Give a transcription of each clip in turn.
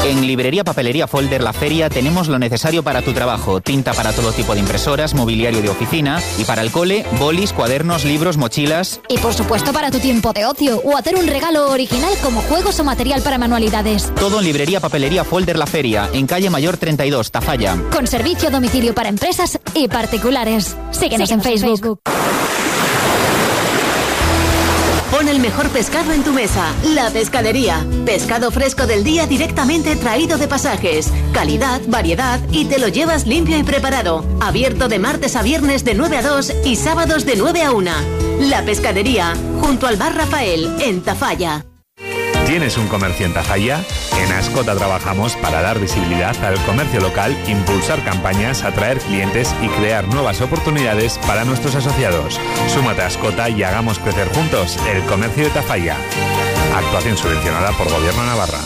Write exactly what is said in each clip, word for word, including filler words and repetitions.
En Librería Papelería Folder La Feria tenemos lo necesario para tu trabajo. Tinta para todo tipo de impresoras, mobiliario de oficina y para el cole, bolis, cuadernos, libros, mochilas. Y por supuesto para tu tiempo de ocio o hacer un regalo original como juegos o material para manualidades. Todo en Librería Papelería Folder La Feria, en calle Mayor treinta y dos, Tafalla. Con servicio a domicilio para empresas y particulares. Síguenos, Síguenos en Facebook. En Facebook. Pon el mejor pescado en tu mesa. La Pescadería. Pescado fresco del día directamente traído de Pasajes. Calidad, variedad y te lo llevas limpio y preparado. Abierto de martes a viernes de nueve a dos y sábados de nueve a una. La Pescadería, junto al Bar Rafael, en Tafalla. ¿Tienes un comercio en Tafalla? En Ascota trabajamos para dar visibilidad al comercio local, impulsar campañas, atraer clientes y crear nuevas oportunidades para nuestros asociados. Súmate a Ascota y hagamos crecer juntos el comercio de Tafalla. Actuación subvencionada por Gobierno de Navarra.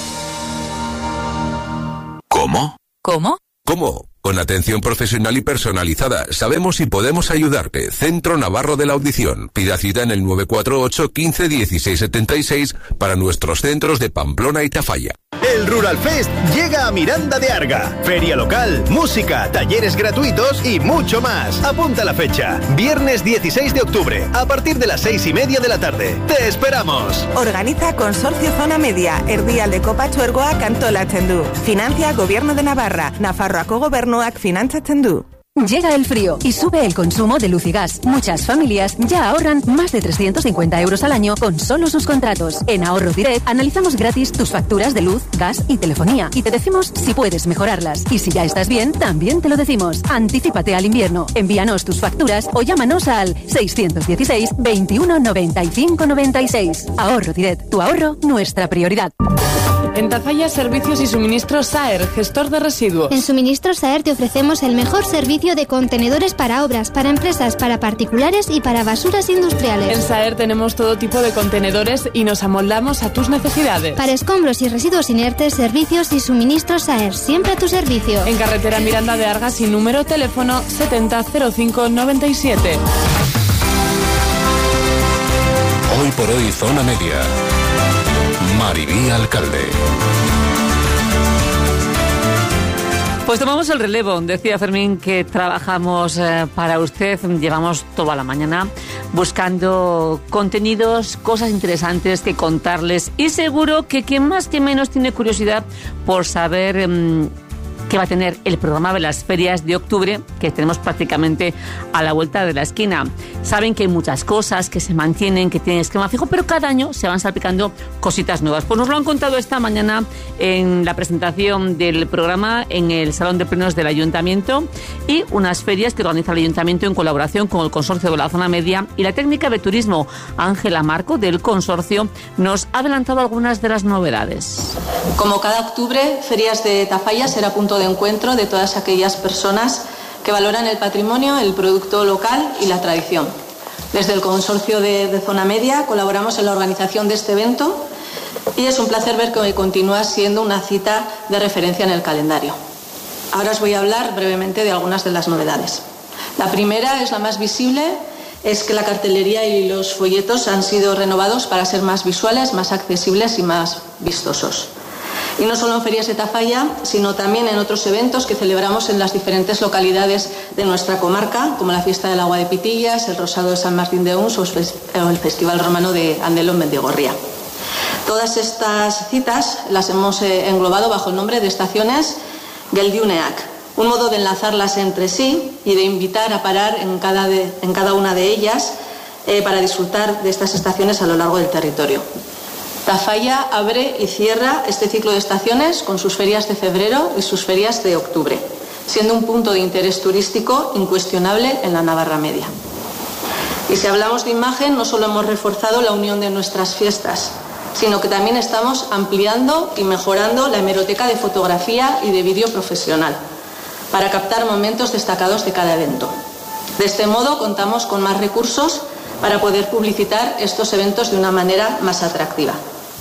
¿Cómo? ¿Cómo? ¿Cómo? Con atención profesional y personalizada. Sabemos si podemos ayudarte. Centro Navarro de la Audición. Pida cita en el nueve cuatro ocho, quince, dieciséis setenta y seis para nuestros centros de Pamplona y Tafalla. El Rural Fest llega a Miranda de Arga. Feria local, música, talleres gratuitos y mucho más. Apunta la fecha. Viernes dieciséis de octubre, a partir de las seis y media de la tarde. ¡Te esperamos! Organiza Consorcio Zona Media, Erdialde Kopatxuergoa Kantolatzen du. Financia Gobierno de Navarra, Nafarroako Gobernuak finantzatzen du. Llega el frío y sube el consumo de luz y gas. Muchas familias ya ahorran más de trescientos cincuenta euros al año con solo sus contratos. En Ahorro Direct analizamos gratis tus facturas de luz, gas y telefonía y te decimos si puedes mejorarlas. Y si ya estás bien, también te lo decimos. Anticípate al invierno. Envíanos tus facturas o llámanos al seiscientos dieciséis, veintiuno, noventa y cinco, noventa y seis. Ahorro Direct. Tu ahorro, nuestra prioridad. En Tafalla, Servicios y Suministros Saer, gestor de residuos. En Suministros Saer te ofrecemos el mejor servicio de contenedores para obras, para empresas, para particulares y para basuras industriales. En Saer tenemos todo tipo de contenedores y nos amoldamos a tus necesidades. Para escombros y residuos inertes, Servicios y Suministros Saer, siempre a tu servicio. En carretera Miranda de Arga, sin número, teléfono setenta cero cinco noventa y siete. Hoy por hoy, Zona Media. Maribí Alcalde. Pues tomamos el relevo. Decía Fermín que trabajamos eh, para usted. Llevamos toda la mañana buscando contenidos, cosas interesantes que contarles. Y seguro que quien más que menos tiene curiosidad por saber eh, qué va a tener el programa de las ferias de octubre, que tenemos prácticamente a la vuelta de la esquina. Saben que hay muchas cosas que se mantienen, que tienen esquema fijo, pero cada año se van salpicando cositas nuevas. Pues nos lo han contado esta mañana en la presentación del programa en el Salón de Plenos del Ayuntamiento y unas ferias que organiza el Ayuntamiento en colaboración con el Consorcio de la Zona Media y la técnica de turismo Ángela Marco del Consorcio nos ha adelantado algunas de las novedades. Como cada octubre, Ferias de Tafalla será punto de encuentro de todas aquellas personas que valoran el patrimonio, el producto local y la tradición. Desde el Consorcio de, de Zona Media colaboramos en la organización de este evento y es un placer ver que continúa siendo una cita de referencia en el calendario. Ahora os voy a hablar brevemente de algunas de las novedades. La primera es la más visible, es que la cartelería y los folletos han sido renovados para ser más visuales, más accesibles y más vistosos. Y no solo en Ferias de Tafalla, sino también en otros eventos que celebramos en las diferentes localidades de nuestra comarca, como la Fiesta del Agua de Pitillas, el Rosado de San Martín de Uns o el Festival Romano de Andelo en Mendigorría. Todas estas citas las hemos englobado bajo el nombre de estaciones Geldiuneak, un modo de enlazarlas entre sí y de invitar a parar en cada, de, en cada una de ellas eh, para disfrutar de estas estaciones a lo largo del territorio. Tafalla abre y cierra este ciclo de estaciones con sus ferias de febrero y sus ferias de octubre, siendo un punto de interés turístico incuestionable en la Navarra Media. Y si hablamos de imagen, no solo hemos reforzado la unión de nuestras fiestas, sino que también estamos ampliando y mejorando la hemeroteca de fotografía y de vídeo profesional para captar momentos destacados de cada evento. De este modo contamos con más recursos para poder publicitar estos eventos de una manera más atractiva.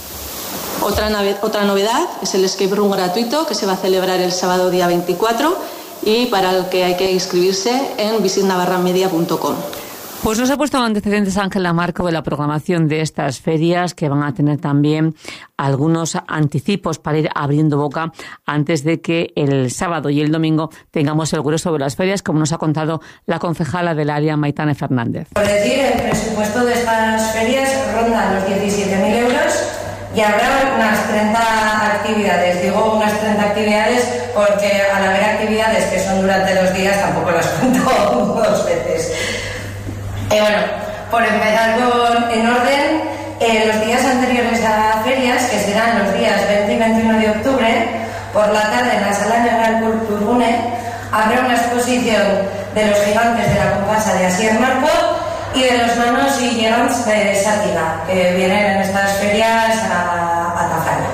Otra, otra novedad es el escape room gratuito que se va a celebrar el sábado día veinticuatro y para el que hay que inscribirse en visit navarra media punto com. Pues nos ha puesto en antecedentes Ángela Marco de la programación de estas ferias, que van a tener también algunos anticipos para ir abriendo boca antes de que el sábado y el domingo tengamos el grueso de las ferias, como nos ha contado la concejala del área, Maitane Fernández. Por decir, el presupuesto de estas ferias ronda los diecisiete mil euros y habrá unas treinta actividades. Digo unas treinta actividades porque al haber actividades que son durante dos días tampoco las cuento dos veces. Eh, bueno, por empezar con, en orden, eh, los días anteriores a ferias, que serán los días veinte y veintiuno de octubre, por la tarde en la Sala General Culturgune, habrá una exposición de los gigantes de la comparsa de Asier Marco y de los manos y gegants de Sátira, que vienen en estas ferias a, a Tafalla.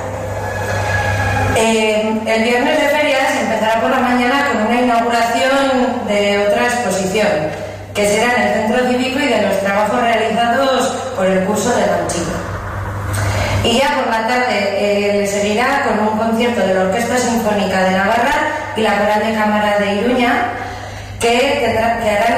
Eh, el viernes de ferias empezará por la mañana con una inauguración de otra exposición, que será en el Centro Cívico y de los trabajos realizados por el curso de Manchino. Y ya por la tarde eh, le seguirá con un concierto de la Orquesta Sinfónica de Navarra y la Coral de Cámara de Iruña, que, tendrá, que harán